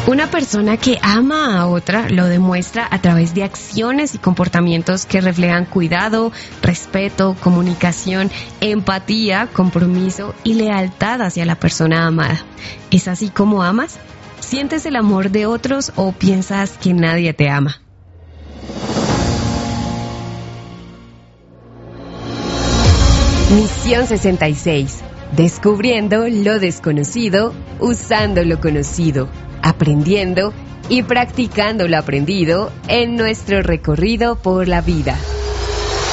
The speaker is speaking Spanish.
Una persona que ama a otra lo demuestra a través de acciones y comportamientos que reflejan cuidado, respeto, comunicación, empatía, compromiso y lealtad hacia la persona amada. ¿Es así como amas? ¿Sientes el amor de otros o piensas que nadie te ama? Misión 66. Descubriendo lo desconocido, usando lo conocido, aprendiendo y practicando lo aprendido en nuestro recorrido por la vida.